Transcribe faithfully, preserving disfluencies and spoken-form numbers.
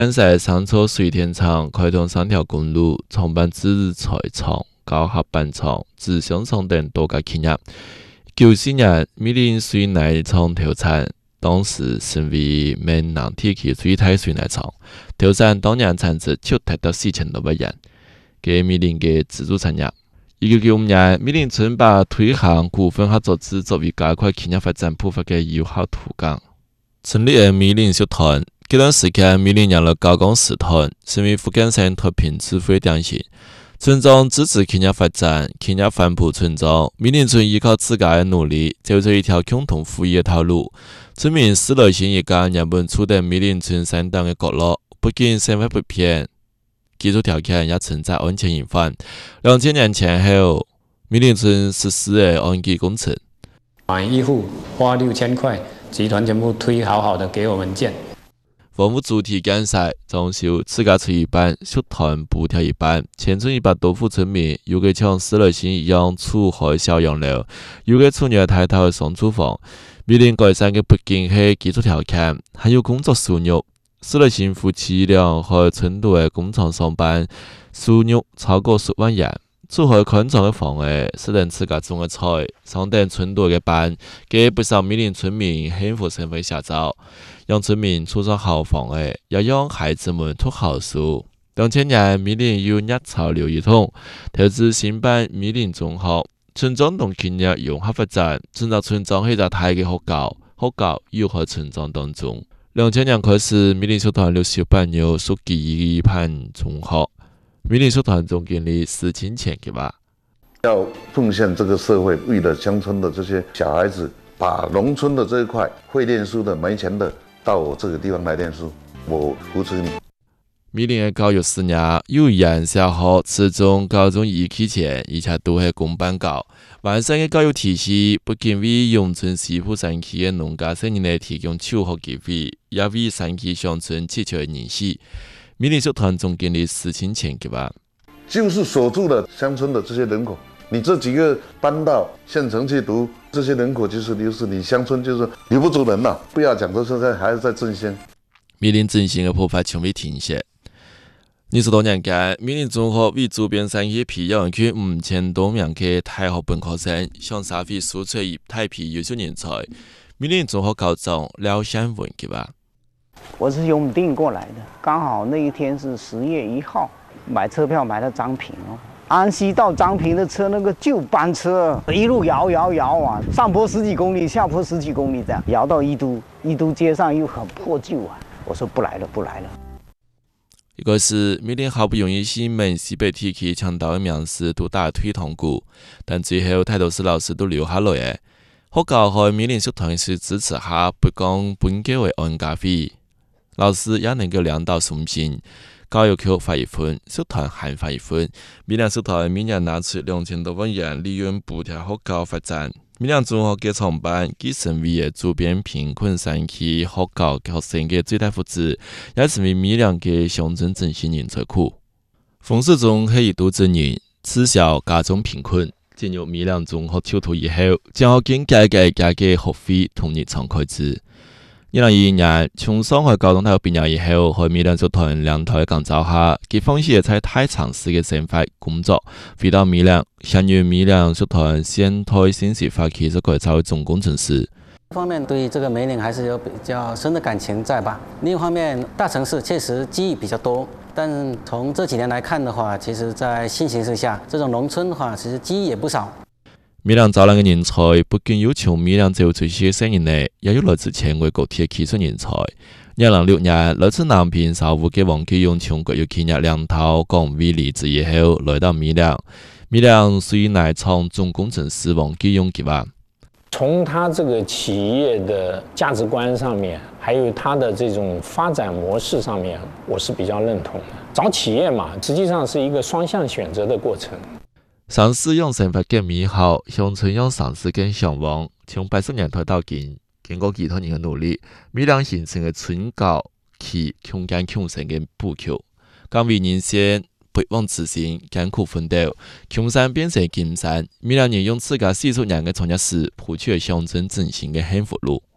安塞桑草水田场开通三条公路，创办制菜厂、高合板厂、纸箱厂等多家企业。九四年，米林水泥厂投产，当时成为闽南地区最大水泥厂，投产当年产值就达到四千多万元，给米林的支柱产业。一九九五年，米林村把推行股份合作制作为加快企业发展步伐的有效途径，成立了米林集团。这段时间，米林养了高岗集团，成为福建省脱贫智慧典型。村长支持企业发展，企业反哺村长。米林村依靠自家的努力，走出一条共同富裕的道路。村民四类型一家日本处在米林村相当的角落，不仅生活不便，基础条件也存在安全隐患。两千年前后，米林村实施了安基工程， 买一户花六千块，集团全部推好好的给我们建。 房屋主体建设装修自家出一半，集团补贴一半。全村一百多户村民，有个像四类型一样住海小洋楼，有个厝热太太的双厨房。米林改善的不仅是基础条件，还有工作收入。四类型夫妻俩在村头的工厂上班，收入超过十万元。住在宽敞的房屋，是能自家种的菜，上等村头的班，给不少米林村民幸福生活写照。让村民住上好房屋，也让孩子们读好书。两千年，米林有热潮流一统，投资新办米林中学，村长同企业融合发展。村长村长是在大嘅学校，学校又在村长当中。两千年开始，米林集团六十八年属基盘中学。米林集团总经理施清前给吧， 要奉献这个社会，为了乡村的这些小孩子，把农村的这一块会念书的、没钱的，到我这个地方来念书，我扶持你。 米林的教育事业，幼儿园、小学、初中、高中一起前，而且都是公办教。完善的教育体系不仅为永春西部山区的农家生人提供求学机会，也为山区乡村祈求人士。米林集团总经理施清前给吧， 就是锁住了乡村的这些人口。你这几个搬到县城去读，这些人口就是流失，你乡村就是留不住人了。不要讲这现在还是在振兴。 米林振兴的步伐从未停歇。二十多年间，米林中学为周边山区培养出五千多名的大学本科生，向社会输出一大批优秀人才。米林中学校长廖先文给吧。 我是由永定过来的，刚好那一天是十月一号，买车票买到彰平哦。安溪到彰平的车，那个旧班车一路摇摇摇啊，上坡十几公里，下坡十几公里这样，摇到宜都，宜都街上又很破旧啊。我说不来了，不来了。 一个是米林好不容易西门西北地区抢到的名师都打退堂鼓，但最后大多数老师都留下来的。學校喺米林集團是支持下，不講本屆為安家費。老師也能夠兩道送信，教育局發一份，集團還發一份。米林集團每年拿出兩千多萬元利潤補貼學校發展。米林中學嘅創辦，既成為周邊貧困山區學校學生嘅最大福祉，也成為米林嘅鄉鎮振興人才庫。馮世忠係一度證人，自小家中貧困。進入米林中學就讀以後，將學經改革加嘅學費同日常開支。二零二一年，從上海高等大學畢業以後，喺米林集團兩台講座下，佢放棄在太長時嘅生活工作，回到米林，相與米林集團現代新時發起這個作為總工程師。 一方面對這個梅林還是有比較深的感情在吧，另一方面大城市確實機遇比較多，但從這幾年來看的話，其實在新形勢下，這種農村的話其實機遇也不少。 米林招攬嘅人才不僅有從米林走出去嘅生人呢，也有來自前外各地嘅技術人才。二零六年，來自南平沙湖嘅王繼勇從國有企業兩套崗位離職以後，來到米林。米林水泥廠總工程師王繼勇給話。 從他這個企業的價值觀上面，還有他的這種發展模式上面，我是比較認同的。找企業嘛，實際上是一個雙向選擇的過程。 城市讓生活更美好，鄉村讓城市更向往。從八十年代到今，經過幾多年嘅努力，米林形成嘅村郊區窮艱窮省嘅布局，更為人先不忘此心，艱苦奮鬥，窮山變成金山。米林人用自家四十年嘅創業史，鋪出鄉鎮振興嘅幸福路。